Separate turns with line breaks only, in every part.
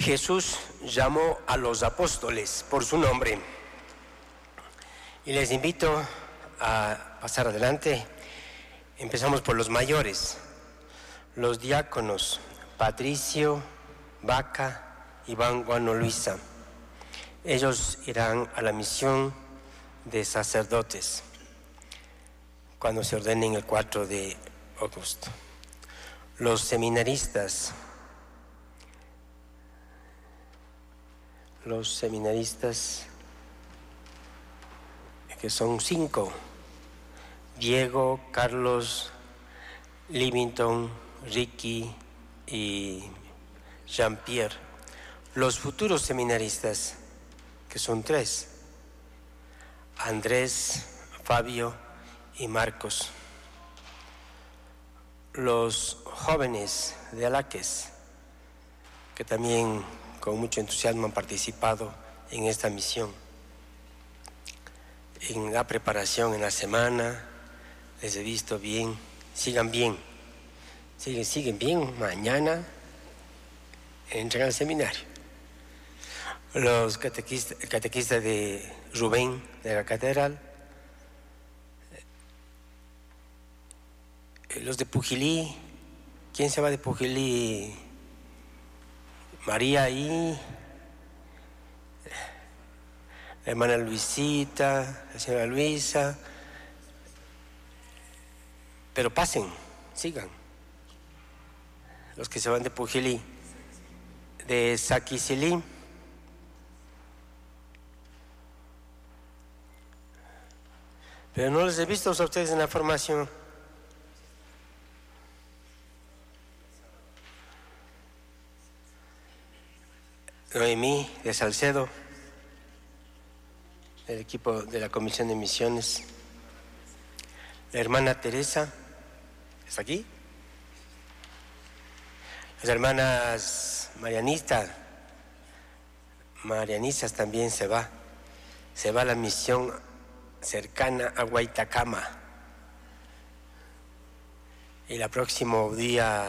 Jesús llamó a los apóstoles por su nombre y les invito a pasar adelante. Empezamos por los mayores, los diáconos Patricio, Vaca, Iván, Juan, Luisa. Ellos irán a la misión de sacerdotes cuando se ordenen el 4 de agosto. Los seminaristas, que son 5: Diego, Carlos, Livington, Ricky y Jean-Pierre. Los futuros seminaristas, que son 3: Andrés, Fabio y Marcos. Los jóvenes de Alaques, que también con mucho entusiasmo han participado en esta misión. En la preparación, en la semana, les he visto bien. Siguen bien. Mañana entran al seminario. Los catequistas de Rubén de la catedral. Los de Pujilí. ¿Quién se va de Pujilí? María y la hermana Luisita, la señora Luisa. Pero pasen, sigan. Los que se van de Pujilí, de Saquicilí. Pero no les he visto a ustedes en la formación. Noemí de Salcedo, del equipo de la Comisión de Misiones. La hermana Teresa, ¿está aquí? Las hermanas marianistas también se va a la misión cercana a Guaitacama. Y el próximo día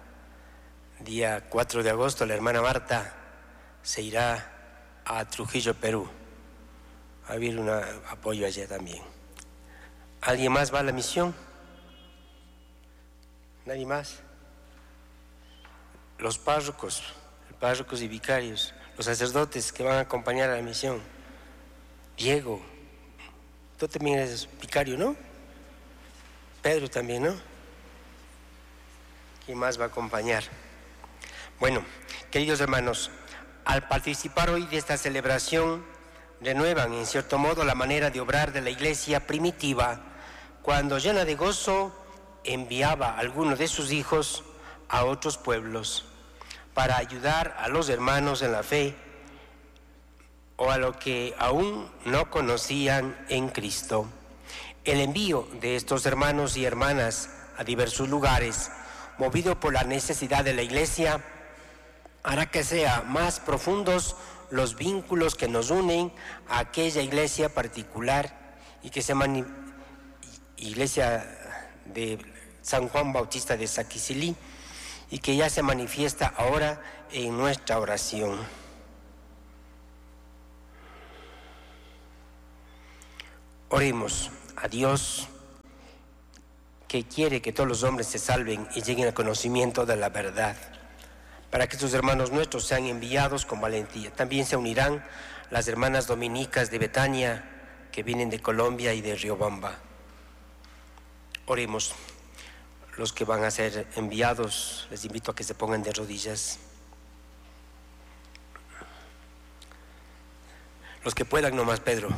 4 de agosto, la hermana Marta se irá a Trujillo, Perú. Va a haber un apoyo allá también. ¿Alguien más va a la misión? ¿Nadie más? Los párrocos y vicarios, los sacerdotes que van a acompañar a la misión. Diego, tú también eres vicario, ¿no? Pedro también, ¿no? ¿Quién más va a acompañar? Bueno, queridos hermanos, al participar hoy de esta celebración, renuevan en cierto modo la manera de obrar de la iglesia primitiva, cuando llena de gozo enviaba a algunos de sus hijos a otros pueblos para ayudar a los hermanos en la fe o a los que aún no conocían en Cristo. El envío de estos hermanos y hermanas a diversos lugares, movido por la necesidad de la iglesia, hará que sean más profundos los vínculos que nos unen a aquella iglesia particular y que se iglesia de San Juan Bautista de Saquicilí, y que ya se manifiesta ahora en nuestra oración. Oremos a Dios, que quiere que todos los hombres se salven y lleguen al conocimiento de la verdad, para que estos hermanos nuestros sean enviados con valentía. También se unirán las hermanas dominicas de Betania, que vienen de Colombia y de Riobamba. Oremos. Los que van a ser enviados, les invito a que se pongan de rodillas. Los que puedan nomás, Pedro.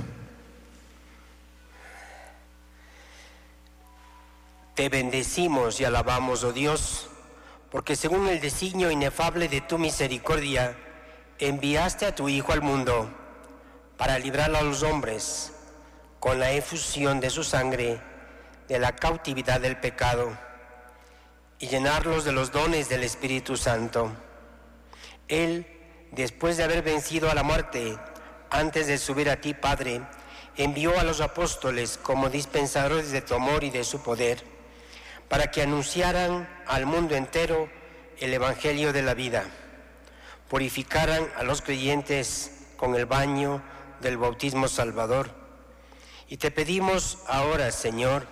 Te bendecimos y alabamos, oh Dios, porque según el designio inefable de tu misericordia, enviaste a tu Hijo al mundo para librar a los hombres con la efusión de su sangre de la cautividad del pecado y llenarlos de los dones del Espíritu Santo. Él, después de haber vencido a la muerte, antes de subir a ti, Padre, envió a los apóstoles como dispensadores de tu amor y de su poder, para que anunciaran al mundo entero el Evangelio de la vida. purificaran a los creyentes con el baño del bautismo salvador. Y te pedimos ahora, Señor,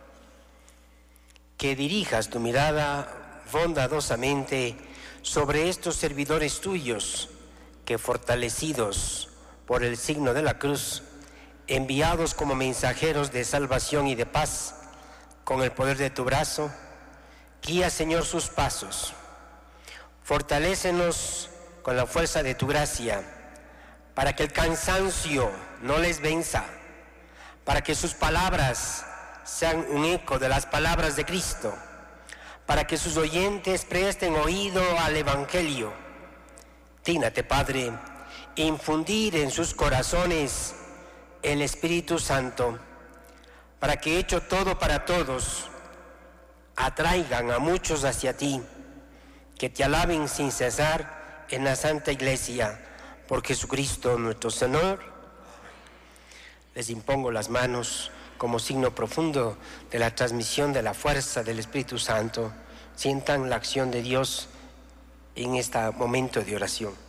que dirijas tu mirada bondadosamente sobre estos servidores tuyos, que fortalecidos por el signo de la cruz, enviados como mensajeros de salvación y de paz, con el poder de tu brazo, guía, Señor, sus pasos. Fortalécenos con la fuerza de tu gracia, para que el cansancio no les venza, para que sus palabras sean un eco de las palabras de Cristo, para que sus oyentes presten oído al Evangelio. Dígnate, Padre, infundir en sus corazones el Espíritu Santo, para que, hecho todo para todos, atraigan a muchos hacia ti, que te alaben sin cesar en la Santa Iglesia, por Jesucristo nuestro Señor. Les impongo las manos como signo profundo de la transmisión de la fuerza del Espíritu Santo. Sientan la acción de Dios en este momento de oración.